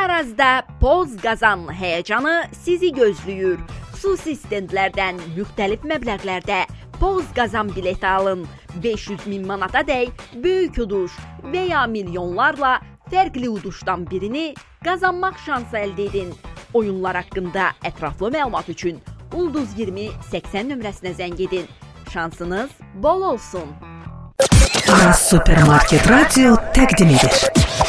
Arazda Poz Qazan həyəcanı sizi gözləyir. Xüsusi stendlərdən müxtəlif məbləğlərdə Poz Qazan bileti alın. 500.000 manata dək böyük uduş və ya milyonlarla fərqli uduşdan birini qazanmaq şansı əldə edin. Oyunlar haqqında ətraflı məlumat üçün Ulduz 20 80 nömrəsinə zəng edin. Şansınız bol olsun. Aras Supermarket Radio təqdim edir.